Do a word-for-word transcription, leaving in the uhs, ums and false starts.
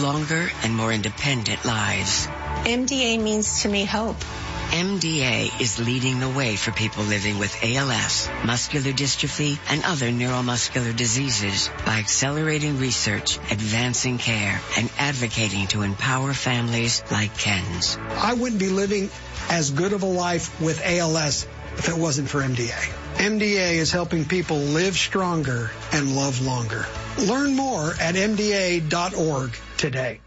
longer and more independent lives. M D A means to me hope. M D A is leading the way for people living with A L S, muscular dystrophy, and other neuromuscular diseases by accelerating research, advancing care, and advocating to empower families like Ken's. I wouldn't be living as good of a life with A L S if it wasn't for M D A. M D A is helping people live stronger and love longer. Learn more at M D A dot org today.